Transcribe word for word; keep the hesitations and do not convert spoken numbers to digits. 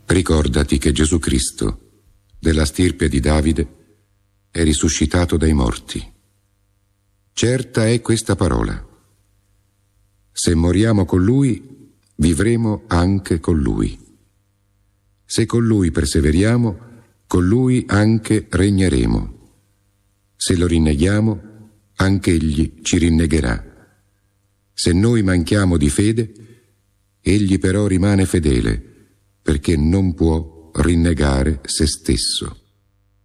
ricordati che Gesù Cristo, della stirpe di Davide, è risuscitato dai morti. Certa è questa parola: se moriamo con Lui, vivremo anche con Lui. Se con Lui perseveriamo, con Lui anche regneremo. Se lo rinneghiamo, anche Egli ci rinnegherà. Se noi manchiamo di fede, Egli però rimane fedele, perché non può rinnegare se stesso.